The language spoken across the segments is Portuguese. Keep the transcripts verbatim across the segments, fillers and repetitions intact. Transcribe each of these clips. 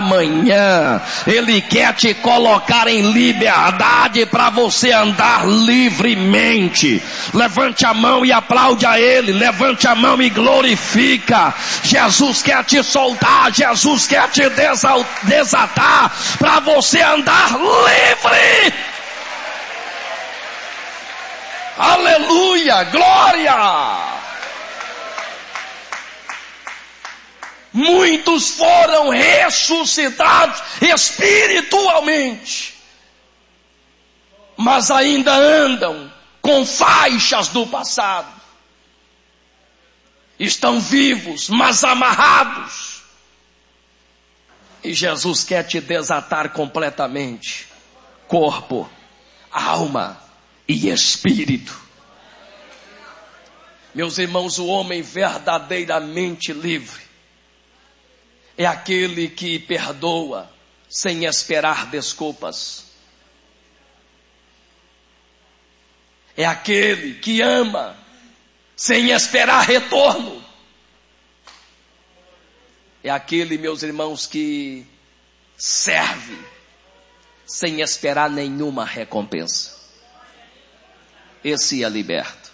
manhã, Ele quer te colocar em liberdade para você andar livremente. Levante a mão e aplaude a Ele, levante a mão e glorifica. Jesus quer te soltar, Jesus quer te desatar para você andar livre. Aleluia, glória. Muitos foram ressuscitados espiritualmente, mas ainda andam com faixas do passado. Estão vivos, mas amarrados. E Jesus quer te desatar completamente. Corpo, alma e espírito. Meus irmãos, o homem verdadeiramente livre é aquele que perdoa sem esperar desculpas. É aquele que ama sem esperar retorno. É aquele, meus irmãos, que serve sem esperar nenhuma recompensa. Esse é liberto.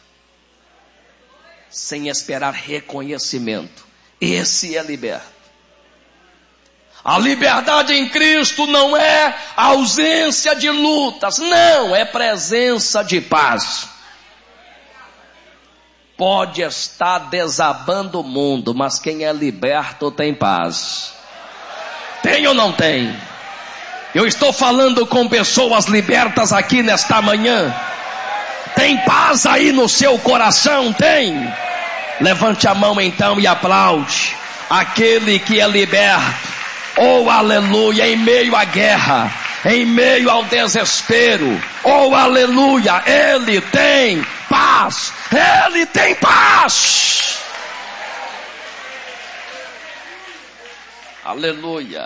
Sem esperar reconhecimento. Esse é liberto. A liberdade em Cristo não é ausência de lutas, não, é presença de paz. Pode estar desabando o mundo, mas quem é liberto tem paz. Tem ou não tem? Eu estou falando com pessoas libertas aqui nesta manhã. Tem paz aí no seu coração? Tem? Levante a mão então e aplaude. Aquele que é liberto. Oh, aleluia, em meio à guerra, em meio ao desespero, oh, aleluia, Ele tem paz, Ele tem paz. Aleluia.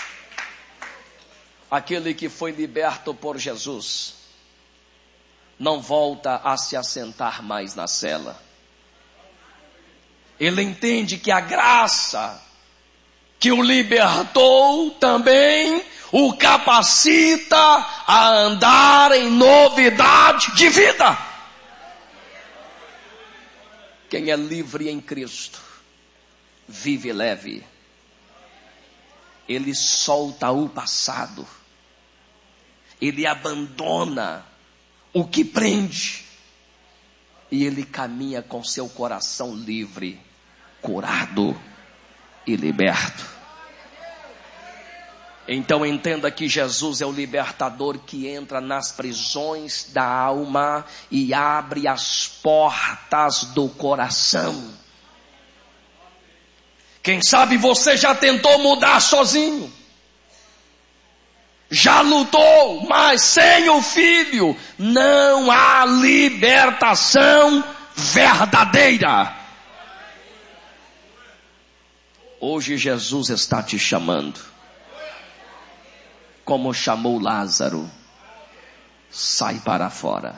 Aquele que foi liberto por Jesus não volta a se assentar mais na cela. Ele entende que a graça que o libertou também o capacita a andar em novidade de vida. Quem é livre em Cristo vive leve. Ele solta o passado. Ele abandona o que prende. E ele caminha com seu coração livre, curado e liberto. Então entenda que Jesus é o libertador que entra nas prisões da alma e abre as portas do coração. Quem sabe você já tentou mudar sozinho, já lutou, mas sem o Filho não há libertação verdadeira. Hoje Jesus está te chamando. Como chamou Lázaro. Sai para fora.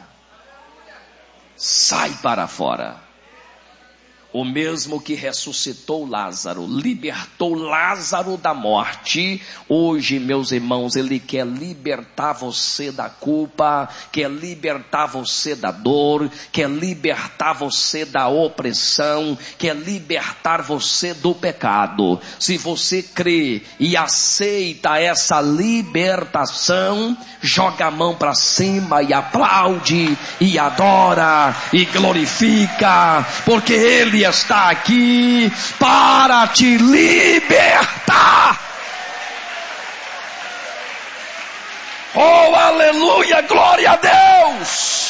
Sai para fora. O mesmo que ressuscitou Lázaro, libertou Lázaro da morte, hoje, meus irmãos, Ele quer libertar você da culpa, quer libertar você da dor, quer libertar você da opressão, quer libertar você do pecado. Se você crê e aceita essa libertação, joga a mão para cima e aplaude, e adora, e glorifica, porque Ele está aqui para te libertar. Oh, aleluia, glória a Deus.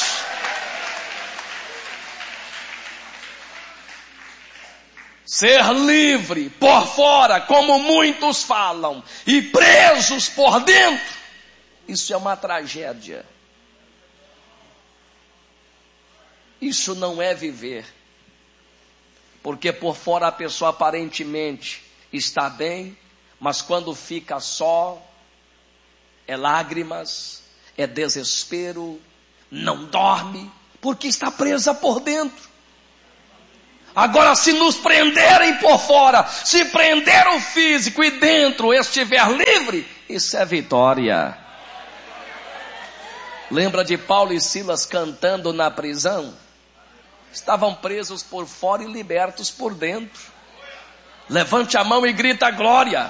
Ser livre por fora, como muitos falam, e presos por dentro, isso é uma tragédia. Isso não é viver. Porque por fora a pessoa aparentemente está bem, mas quando fica só, é lágrimas, é desespero, não dorme, porque está presa por dentro. Agora, se nos prenderem por fora, se prender o físico e dentro estiver livre, isso é vitória. Lembra de Paulo e Silas cantando na prisão? Estavam presos por fora e libertos por dentro. Levante a mão e grita glória.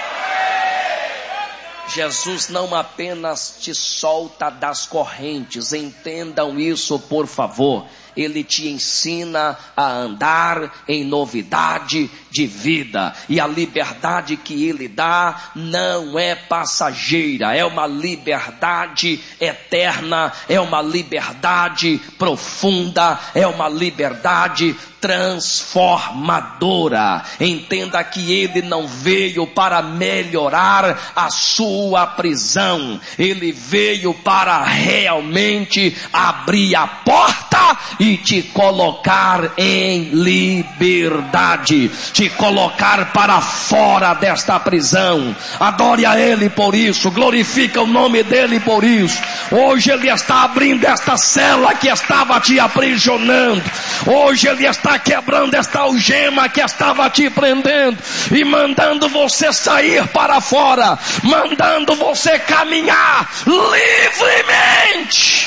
Jesus não apenas te solta das correntes, entendam isso por favor. Ele te ensina a andar em novidade de vida. E a liberdade que Ele dá não é passageira, é uma liberdade eterna, é uma liberdade profunda, é uma liberdade transformadora. Entenda que Ele não veio para melhorar a sua prisão. Ele veio para realmente abrir a porta e te colocar em liberdade, te colocar para fora desta prisão. Adore a Ele por isso, glorifica o nome dEle por isso. Hoje Ele está abrindo esta cela que estava te aprisionando. Hoje Ele está quebrando esta algema que estava te prendendo e mandando você sair para fora, mandando você caminhar livremente.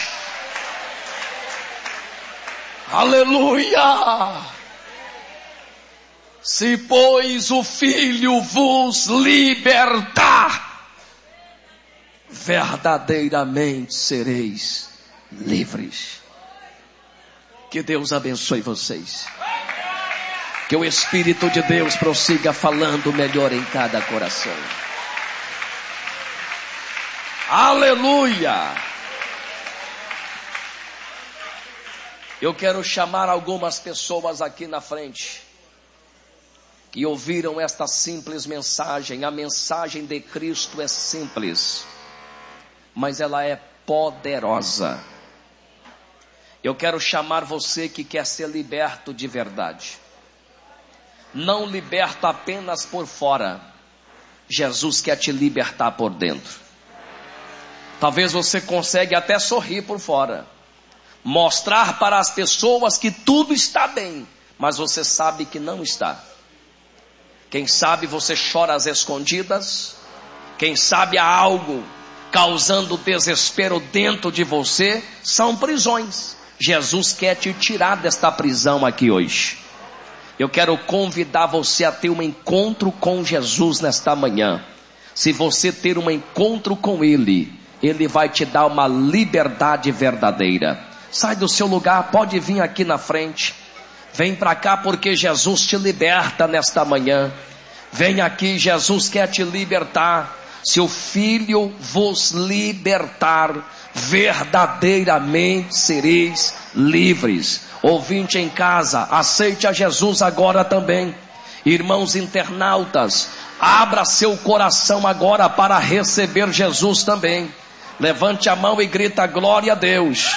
Aleluia! Se pois o Filho vos libertar, verdadeiramente sereis livres. Que Deus abençoe vocês. Que o Espírito de Deus prossiga falando melhor em cada coração. Aleluia! Eu quero chamar algumas pessoas aqui na frente que ouviram esta simples mensagem. A mensagem de Cristo é simples, mas ela é poderosa. Eu quero chamar você que quer ser liberto de verdade. Não liberto apenas por fora. Jesus quer te libertar por dentro. Talvez você consiga até sorrir por fora, mostrar para as pessoas que tudo está bem, mas você sabe que não está. Quem sabe você chora às escondidas. Quem sabe há algo causando desespero dentro de você. São prisões. Jesus quer te tirar desta prisão aqui hoje. Eu quero convidar você a ter um encontro com Jesus nesta manhã. Se você ter um encontro com Ele, Ele vai te dar uma liberdade verdadeira. Sai do seu lugar, pode vir aqui na frente. Vem para cá porque Jesus te liberta nesta manhã. Vem aqui, Jesus quer te libertar. Se o Filho vos libertar, verdadeiramente sereis livres. Ouvinte em casa, aceite a Jesus agora também. Irmãos internautas, abra seu coração agora para receber Jesus também. Levante a mão e grita glória a Deus.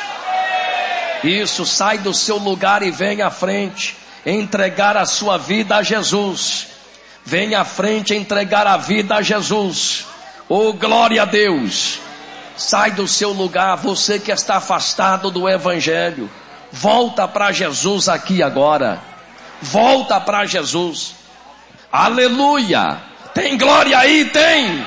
Isso, sai do seu lugar e vem à frente entregar a sua vida a Jesus. Vem à frente entregar a vida a Jesus. Oh, glória a Deus. Sai do seu lugar, você que está afastado do Evangelho. Volta para Jesus aqui agora. Volta para Jesus. Aleluia. Tem glória aí? Tem.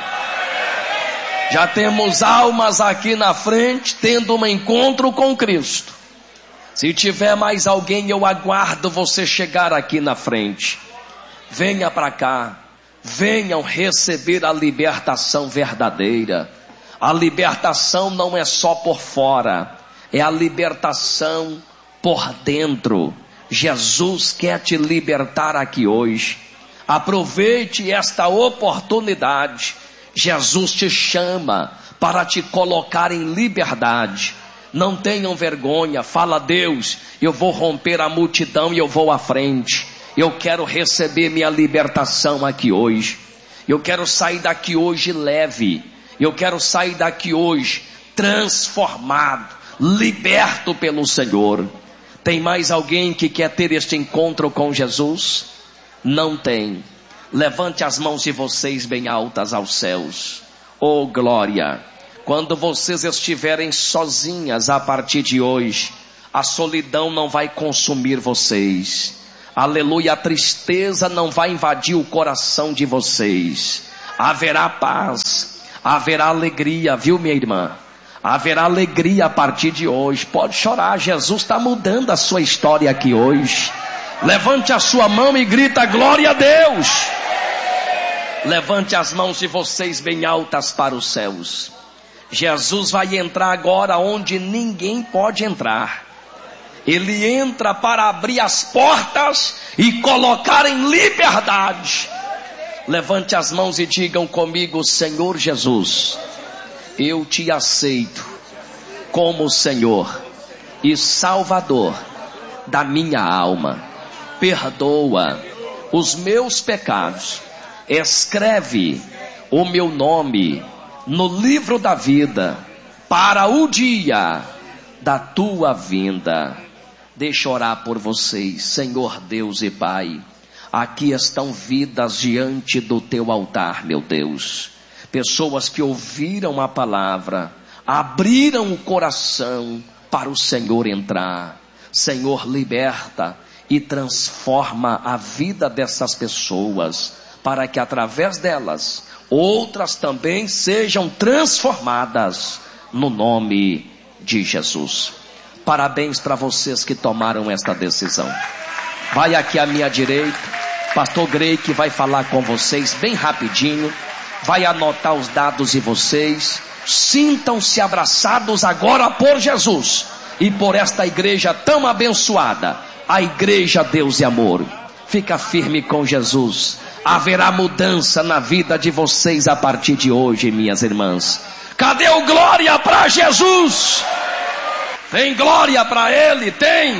Já temos almas aqui na frente tendo um encontro com Cristo. Se tiver mais alguém, eu aguardo você chegar aqui na frente. Venha para cá. Venham receber a libertação verdadeira. A libertação não é só por fora, é a libertação por dentro. Jesus quer te libertar aqui hoje. Aproveite esta oportunidade. Jesus te chama para te colocar em liberdade. Não tenham vergonha. Fala: Deus, eu vou romper a multidão e eu vou à frente. Eu quero receber minha libertação aqui hoje. Eu quero sair daqui hoje leve. Eu quero sair daqui hoje transformado, liberto pelo Senhor. Tem mais alguém que quer ter este encontro com Jesus? Não tem. Levante as mãos de vocês bem altas aos céus. Oh, glória! Quando vocês estiverem sozinhas a partir de hoje, a solidão não vai consumir vocês. Aleluia, a tristeza não vai invadir o coração de vocês. Haverá paz, haverá alegria, viu, minha irmã? Haverá alegria a partir de hoje. Pode chorar, Jesus está mudando a sua história aqui hoje. Levante a sua mão e grita glória a Deus. Levante as mãos de vocês bem altas para os céus. Jesus vai entrar agora onde ninguém pode entrar. Ele entra para abrir as portas e colocar em liberdade. Levante as mãos e digam comigo: Senhor Jesus, eu te aceito como Senhor e Salvador da minha alma. Perdoa os meus pecados. Escreve o meu nome no livro da vida para o dia da tua vinda. Deixa eu orar por vocês. Senhor Deus e Pai, aqui estão vidas diante do teu altar, meu Deus. Pessoas que ouviram a palavra, abriram o coração para o Senhor entrar. Senhor, liberta e transforma a vida dessas pessoas, para que através delas, outras também sejam transformadas no nome de Jesus. Parabéns para vocês que tomaram esta decisão. Vai aqui à minha direita, pastor Grey, que vai falar com vocês bem rapidinho. Vai anotar os dados de vocês. Sintam-se abraçados agora por Jesus e por esta igreja tão abençoada, a igreja Deus e Amor. Fica firme com Jesus. Haverá mudança na vida de vocês a partir de hoje, minhas irmãs. Cadê o glória para Jesus? Tem glória para Ele? Tem.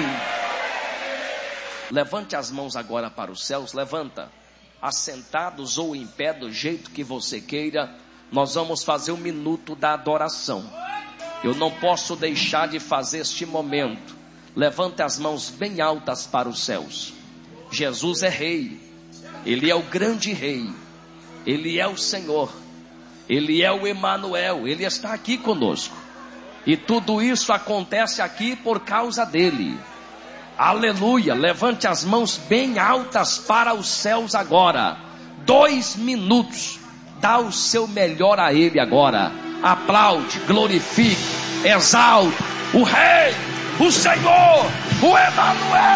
Levante as mãos agora para os céus. Levanta, assentados ou em pé, do jeito que você queira. Nós vamos fazer um minuto da adoração. Eu não posso deixar de fazer este momento. Levante as mãos bem altas para os céus. Jesus é rei. Ele é o grande rei. Ele é o Senhor. Ele é o Emanuel. Ele está aqui conosco. E tudo isso acontece aqui por causa dele. Aleluia. Levante as mãos bem altas para os céus agora. Dois minutos. Dá o seu melhor a ele agora. Aplaude, glorifique, exalte o Rei, o Senhor, o Emanuel.